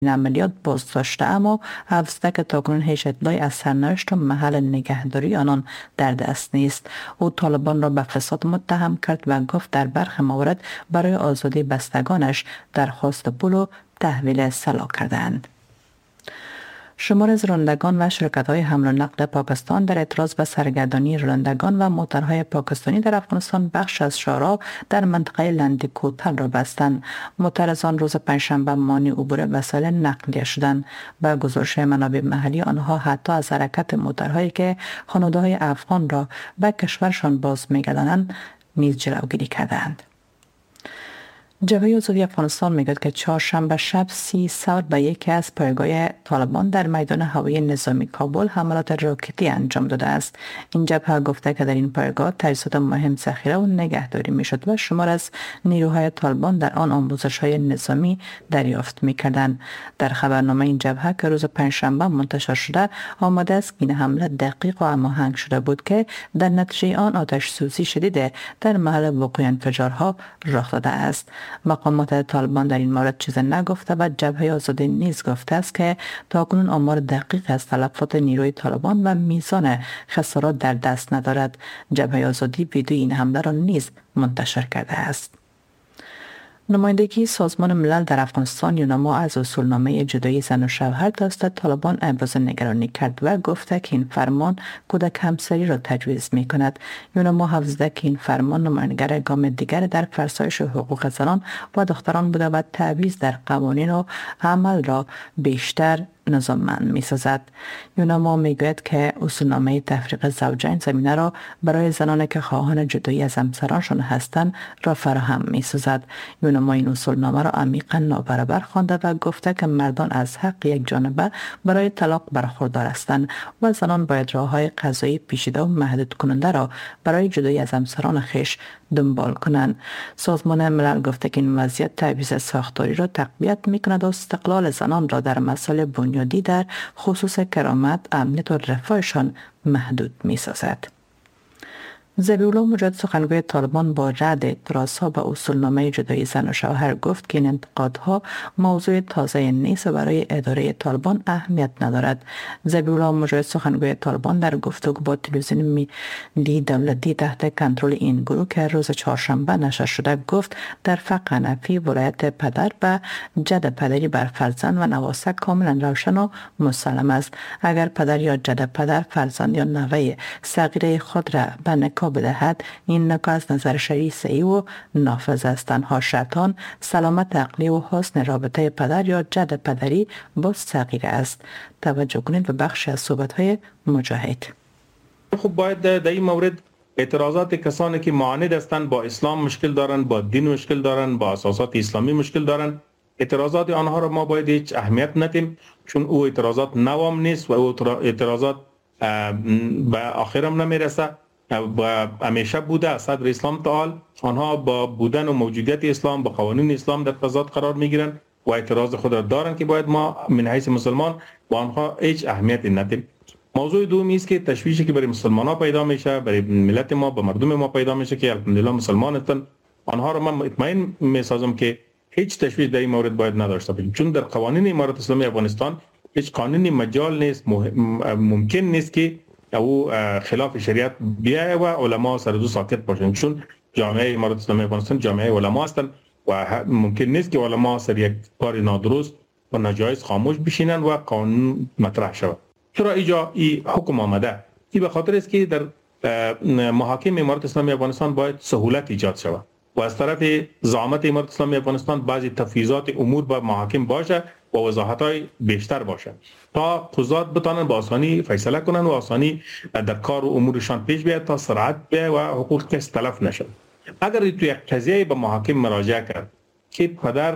عملیات بازداشته، اما افزوده که تاکنون هیچ اطلاعی از سرنوشت و محل نگهداری آنان در دست نیست. او طالبان را به فساد متهم کرد و گفت در برخی موارد برای آزادی بستگانش درخواست پول و تحویل سلاح کردند. شمار از رانندگان و شرکت‌های حمل و نقل پاکستان در اعتراض به سرگردانی رانندگان و موترهای پاکستانی در افغانستان بخش از شارع در منطقه لندی کوتل را بستند. معترضان روز پنجشنبه مانع عبور وسایل نقلیه شدند. به گزارش منابع محلی، آنها حتی از حرکت موترهایی که خانواده‌های افغان را به کشورشان باز می‌گردانند نیز جلوگیری کردند. جبهه آزادی افغانستان میگوید که چهارشنبه شب 30 سال به یکی از پایگاه طالبان در میدان هوایی نظامی کابل حملات راکتی انجام داده است. این جبهه گفته که در این پایگاه تجهیزات مهم ذخیره و نگهداری میشد و شمار از نیروهای طالبان در آن آموزش‌های نظامی دریافت میکردند. در خبرنامه این جبهه که روز پنجشنبه منتشر شده آمده است که این حمله دقیق و هماهنگ شده بود که در نتیجه آن آتش سوزی شدید در محل وقوع انفجارها رخ داده است. مقامات طالبان در این مورد چیز نگفته و جبهه آزادی نیز گفته است که تاکنون آمار دقیق از تلفات نیروی طالبان و میزان خسارات در دست ندارد. جبهه آزادی ویدیوی این حمله را نیز منتشر کرده است. نمایندگی سازمان ملل در افغانستان یوناما از اصولنامه جدایی زن و شوهر توسط طالبان ابراز نگرانی کرد و گفته که این فرمان کودک همسری را تجویز می کند. یوناما حافظه که این فرمان نمایانگر گام دیگر در فرسایش حقوق زنان و دختران بوده و تعویض در قوانین و عمل را بیشتر نظاممند می سازد. یوناما می گوید که اصولنامه تفریق زوجین زمینه را برای زنانی که خواهان جدایی از همسرانشان هستند را فراهم می سازد. یوناما این اصولنامه را عمیقا نابرابر خوانده و گفته که مردان از حق یک جانبه برای طلاق برخوردار هستند و زنان باید راههای قضایی پیچیده و محدود کننده را برای جدایی از همسران خویش دنبال کنند. سازمان ملل گفته که این وضعیت تعویض ساختاری را تقویت می کند و استقلال زنان را در مسائل بنیادی در خصوص کرامت، امنیت و رفاهشان محدود می سازد. ذبیح‌الله مجاهد سخنگوی طالبان با رد اعتراضها به اصولنامه جدایی زن و شوهر گفت که این انتقادها موضوع تازه نیست و برای اداره طالبان اهمیت ندارد. ذبیح‌الله مجاهد سخنگوی طالبان در گفتگو با تلویزیون ملی دولتی تحت کنترل این گروه که روز چهارشنبه نشر شده گفت در فقه حنفی ولایت پدر و جد پدری بر فرزند و نواسه کاملا روشن و مسلم است. اگر پدر یا جد پدر فرزند یا نوه صغیر خود را به نکاح بدهد، این نکاح از نظر شرعی صحیح و نافذ است. تنها شرطان سلامت عقلی و حسن رابطه پدر یا جد پدری با صغیر است. توجه کنید به بخشی از صحبت‌های مجاهد. خب باید در این مورد اعتراضات کسانی که معاند هستند، با اسلام مشکل دارند، با دین مشکل دارند، با اساسات اسلامی مشکل دارند، اعتراضات آنها را ما باید هیچ اهمیت ندیم، چون او اعتراضات نوام نیست و او اعتراضات به آخر هم نمیرسه و همیشه بوده. صدر اسلام تعال آنها با بودن و موجودیت اسلام با قوانین اسلام در تضاد قرار میگیرن و اعتراض خود را دارن که باید ما من حیث مسلمان با آنها هیچ اهمیتی ندیم. موضوع دومی است که تشویشی که برای مسلمان ها پیدا میشه، برای ملت ما، با مردم ما پیدا میشه که الحمدلله مسلمان هستند، آنها را من مطمئن میسازم که هیچ تشویش در این مورد باید نداشته باشیم، چون در قوانین امارت اسلامی افغانستان هیچ قانونی مجال نیست، ممکن نیست که او خلاف شریعت بیایه و علما سر دو ساکت باشند، چون جامعه امارت اسلامی افغانستان جامعه علما هستند و ممکن نیست که علما سر یک کار نادرست و ناجایز خاموش بشینند و قانون مطرح شود. چرا اینجا این حکم آمده؟ این به خاطر است که در محاکم امارت اسلامی افغانستان باید سهولت ایجاد شود و از طرف زعامت امارت اسلامی افغانستان بعضی تفویضات امور به محاکم باشه و وضاحت‌های بیشتر باشه تا قضات بتوانند با آسانی فیصله کنند و آسانی در کار و امورشان پیش بیاید تا سرعت بیاید و حقوق کس تلف نشد. اگر تو یک قضیه به محاکم مراجعه کرد که پدر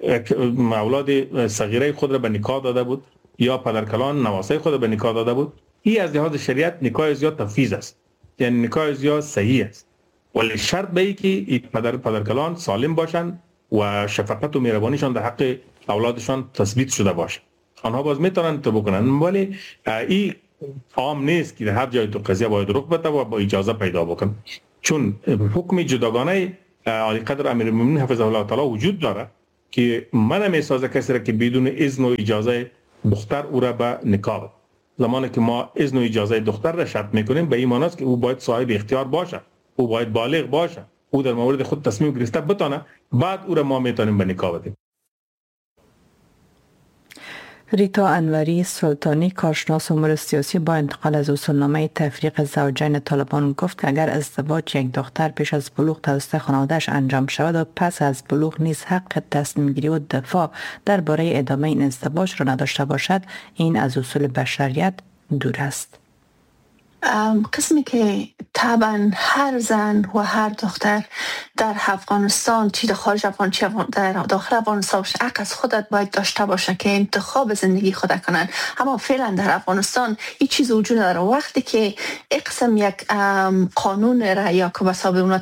اولاد صغیره خود را به نکاح داده بود یا پدرکلان نواسه خود را به نکاح داده بود، این از لحاظ شریعت نکاح زیاد تفویض است، یعنی نکاح زیاد صحیح است، ولی شرط به ای که پدرکلان سالم باشند و شفقت و مهربانیشان در حق اولادشان تثبیت شده باشه. آنها باز میتونن تو بکنن، ولی این عام نیست که در هر جای تو قضیه باید رخ بده و با اجازه پیدا بکن، چون حکم جداگانه عالی قدر امیرالمومنین حفظه الله تعالی وجود داره که من میسازه کسی را که بدون اذن و اجازه دختر او را به نکاح بده. زمانی که ما اذن و اجازه دختر را شرط میکنیم به این معنی است که او باید صاحب اختیار باشه، او باید بالغ باشه، او در مورد خود تصمیم گرفته بتونه، بعد او را ما میتونیم به نکاح بدیم. ریتا انوری سلطانی، کارشناس امور سیاسی، با انتقال از اصولنامه تفریق زوجین طالبان گفت که اگر ازدواج یک دختر پیش از بلوغ توسط خانواده‌اش انجام شود و پس از بلوغ نیز حق تصمیم گیری و دفاع درباره ادامه این ازدواج را نداشته باشد، این از اصول بشریت دور است. قسمی که طبعا هر زن و هر دختر در افغانستان، چی در خارج افغانستان چی در داخل افغانستان باشه، حق از خودت باید داشته باشه که انتخاب زندگی خود کنن. اما فعلا در افغانستان این چیز وجود نداره. وقتی که یک قسم یک قانون را یا که بساب اونا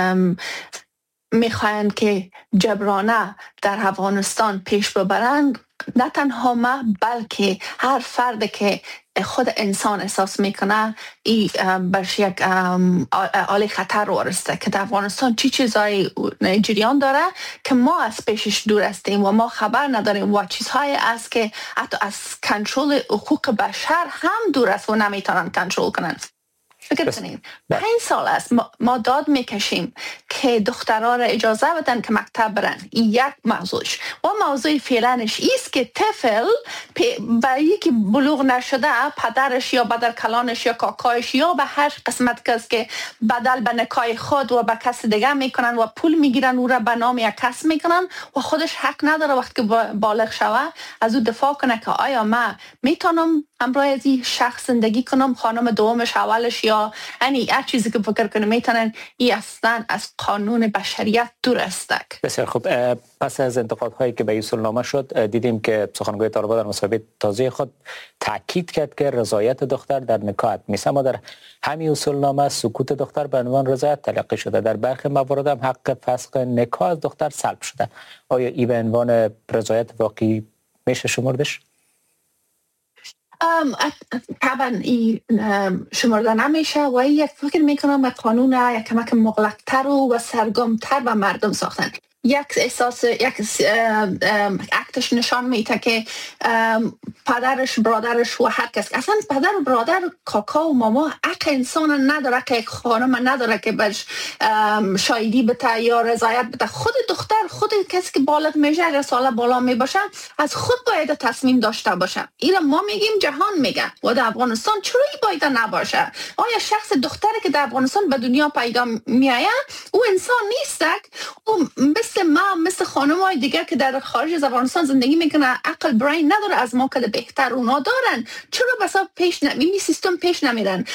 میخواین که جبرانه در افغانستان پیش ببرند، نه تنها ما بلکه هر فرد که خود انسان احساس میکنه این برش یک آل خطر وارسته که در افغانستان چی چیزای جریان داره که ما از پیشش دور هستیم و ما خبر نداریم و چیزهایی است که حتی از کنترل حقوق بشر هم دور است و نمیتونن کنترل کنن. فکر کنیم 5 سال است ما داد میکشیم که دخترها را اجازه بدن که مکتب برن. یک موضوعش و موضوع فعلانش ایست که طفل برای یکی بلوغ نشده پدرش یا بدر کلانش یا کاکایش یا به هر قسمت کس که بدل به نکای خود و به کس دیگه میکنن و پول میگیرن او را به نام یک کس میکنن و خودش حق نداره وقتی که بالغ شوه از او دفاع کنه که آیا من میتونم همراه از این شخص زندگی کنم، خانم دومش اولش یا یعنی هر چیزی که فکر کنه میتونن این اصلا از قانون بشریت دور است. بسیار خوب. پس از انتقادهایی که به اصولنامه شد دیدیم که سخنگوی طالبان در مصاحبه تازه خود تاکید کرد که رضایت دختر در نکاح نیست، اما در همین اصولنامه سکوت دختر به عنوان رضایت تلقی شده. در برخی موارد هم حق فسخ نکاح از دختر سلب شده. آیا این به عنوان رضایت واقعی میشه شمردش؟ طبعا این شمرده نمیشه و یک فکر میکنم قانون یک کمک مغلق‌تر و سرگم‌تر به مردم ساختن. یک احساس یک اکتش نشان میده که پدرش برادرش و هر کس اصلا پدر و برادر کاکا و ماما حق انسان نداره که یک خانم نداره که بهش شایدی بده یا رضایت بده. خود دختر خود کسی که بالغ میشه اگر سال بالا میباشه از خود باید تصمیم داشته باشه. اینا ما میگیم جهان میگه و در افغانستان چرا باید نباشه؟ آیا شخص دختری که در افغانستان به دنیا پیدا میآید او انسان نیست؟ او مثل خانم‌های دیگر که در خارج از افغانستان زندگی میکنه عقل برین نداره از ما که بهتر اونا دارن. چرا بسا پیش این سیستم پیش نمیرن؟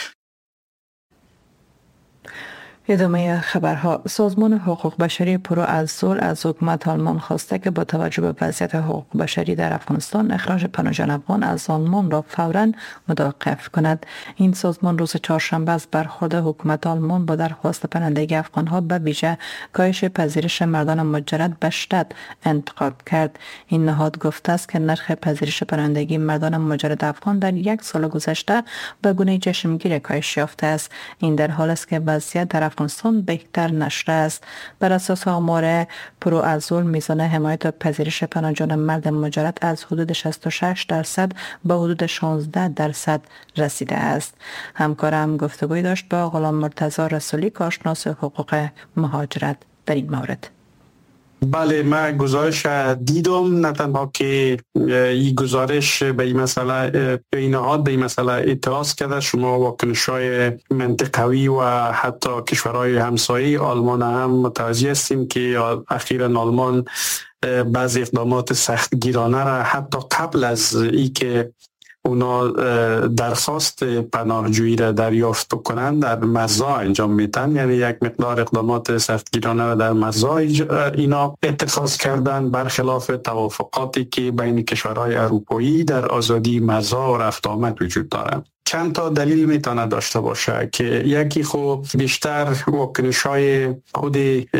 ادامه خبرها. سازمان حقوق بشری پرو از صلح از حکومت آلمان خواسته که با توجه به وضعیت حقوق بشری در افغانستان اخراج پناهجویان افغان از آلمان را فوراً متوقف کند. این سازمان روز چهارشنبه از برخورد حکومت آلمان با درخواست پناهندگی افغانها به ویژه کاهش پذیرش مردان مهاجرت به شدت انتقاد کرد. این نهاد گفته است که نرخ پذیرش پناهندگی مردان مهاجرت افغان در 1 سال گذشته به گونه چشمگیر کاهش یافته است. این در حالی است که وضعیت در افغانستان بهتر نشده است. بر اساس آمار پرو از صلح میزان حمایت و پذیرش پناهجویان مرد مهاجرت از حدود 66% به حدود 16% رسیده است. همکارم گفتگوی داشت با غلام مرتضی رسولی، کارشناس حقوق مهاجرت در این مورد. بله، من گزارش دیدم، نه تنها که این گزارش به این مسئله به این نهاد به این مسئله اعتراض کرده. شما واکنش‌های منطقوی و حتی کشورهای همسایه آلمان هم متوجه هستیم که اخیراً آلمان بعضی اقدامات سختگیرانه را حتی قبل از اینکه اونا درخواست پناهجویی را دریافت کنند در مرزها انجام میدن. یعنی یک مقدار اقدامات سختگیرانه را در مرزها اینا اتخاذ کردن، برخلاف توافقاتی که بین کشورهای اروپایی در آزادی مرزها و رفت آمد وجود دارند. چند تا دلیل میتونه داشته باشه که یکی خب بیشتر واکنش‌های خود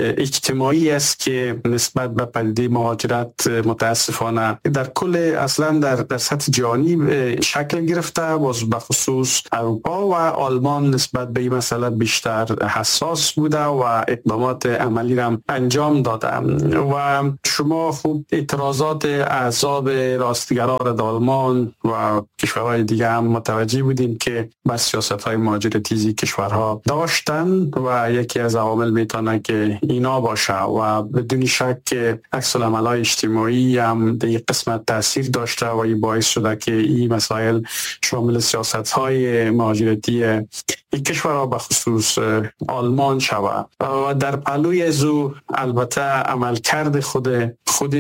اجتماعی است که نسبت به پدیده مهاجرت متاسفانه در کل اصلا در سطح جهانی شکل گرفته، باز به خصوص اروپا و آلمان نسبت به این مسئله بیشتر حساس بوده و اقدامات عملی را انجام داده. و شما خوب اعتراضات احزاب راستگرا در آلمان و کشورهای دیگه هم متوجه بودیم که بس سیاست‌های مهاجرتی کشورها داشتن و یکی از عوامل میتونه که اینا باشه و بدون شک عکس العمل‌های اجتماعی هم در این قسمت تاثیر داشته و این باعث شده که این مسائل شامل سیاست‌های مهاجرتی این کشورها به خصوص آلمان شود. و در پهلوی ازو البته عملکرد خود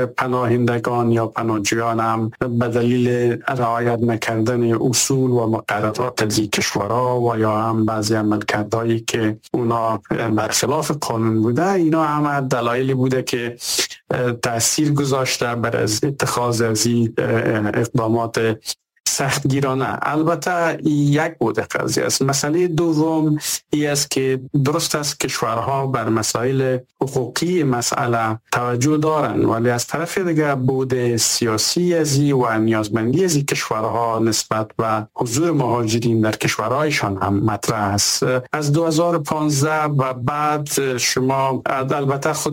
پناهندگان یا پناهجویان هم به دلیل رعایت نکردن اصول و مقررات از این کشورها و یا هم بعضی عملکردهایی که اونا برخلاف قانون بوده، اینا هم دلایلی بوده که تأثیر گذاشته بر از اتخاذ از این اقدامات سختگیرانه. البته یک بوده قضیه است. مسئله دوم این است که درست است کشورها بر مسائل حقوقی مسئله توجه دارند، ولی از طرف دیگه بود سیاسی ازی و نیازمندی از کشورها نسبت به حضور مهاجرین در کشورهایشان هم مطرح است. از 2015 و بعد شما البته خود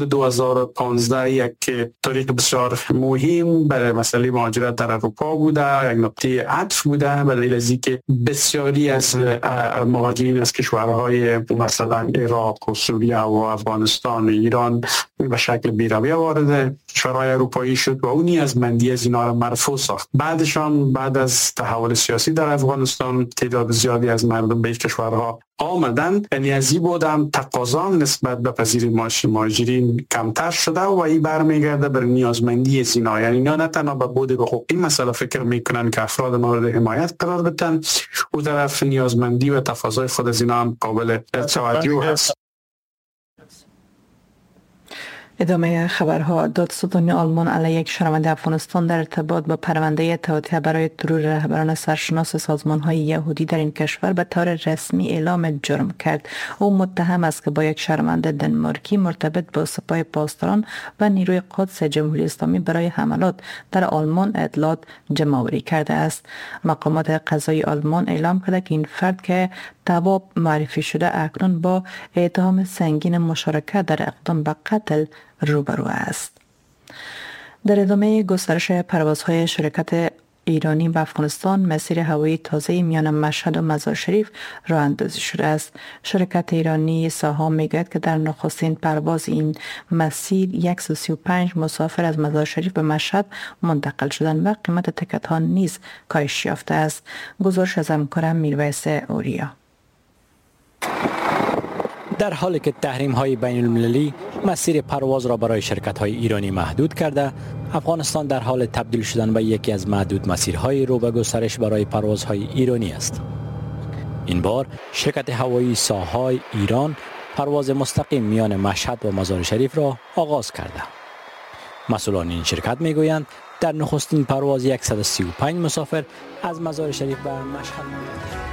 2015 یک تاریخ بسیار مهم برای مسئله مهاجرت در اروپا بوده، یک نقطه عطف بوده به دلیل از اینکه بسیاری از مهاجرین از کشورهای مثلا عراق و سوریه و افغانستان و ایران به شکل بی‌رویه وارد کشورهای اروپایی شد و اون نیازمندی از اینا را مرفوع ساخت. بعدشان بعد از تحول سیاسی در افغانستان تعداد زیادی از مردم به کشورها آمدن، یعنی از این بودم تقاضا نسبت به پذیری مهاجرین کمتر شده و این برمیگرده بر نیازمندی از اینا. یعنی اینا نه تنها به بود حقوقی مسئله فکر میکنن که افراد مورد حمایت قرار بدن، او طرف نیازمندی و تقاضای خود از اینا هم قابل توجه هست. ادامه خبرها. دادستانی آلمان علیه یک شهروند افغانستان در ارتباط با پرونده توطئه برای ترور رهبران سرشناس سازمان‌های یهودی در این کشور به طور رسمی اعلام جرم کرد. او متهم است که با یک شهروند دنمارکی مرتبط با سپاه پاسداران و نیروی قدس جمهوری اسلامی برای حملات در آلمان اطلاعات جمع‌آوری کرده است. مقامات قضایی آلمان اعلام کرده که این فرد که تواب معرفی شده اکنون با اتهام سنگین مشارکت در اقدام به قتل روبرو است. در ادامه گسترش پروازهای شرکت ایرانی به افغانستان، مسیر هوایی تازه میان مشهد و مزار شریف راه اندازی شده است. شرکت ایرانی ساها میگوید که در نخستین پرواز این مسیر 135 مسافر از مزار شریف به مشهد منتقل شدند و قیمت تکت ها نیز کاهش یافته است. گزارش از همکارم میرویس اوریا. در حالی که تحریم‌های بین‌المللی مسیر پرواز را برای شرکت‌های ایرانی محدود کرده، افغانستان در حال تبدیل شدن به یکی از معدود مسیرهای رو به گسترش برای پروازهای ایرانی است. این بار شرکت هوایی ساهای ایران پرواز مستقیم میان مشهد و مزار شریف را آغاز کرده. مسئولان این شرکت میگویند در نخستین پرواز 135 مسافر از مزار شریف به مشهد